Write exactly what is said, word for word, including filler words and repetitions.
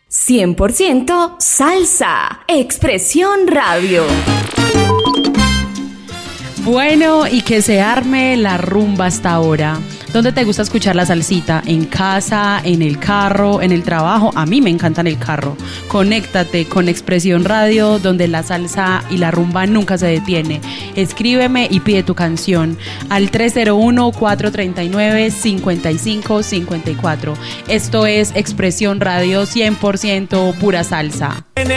cien por ciento salsa. Expresión Radio. Bueno, y que se arme la rumba hasta ahora. ¿Dónde te gusta escuchar la salsita? ¿En casa, en el carro, en el trabajo? A mí me encanta en el carro. Conéctate con Expresión Radio, donde la salsa y la rumba nunca se detiene. Escríbeme y pide tu canción al tres cero uno, cuatro tres nueve, cinco cinco cinco cuatro. Esto es Expresión Radio, cien por ciento pura salsa. En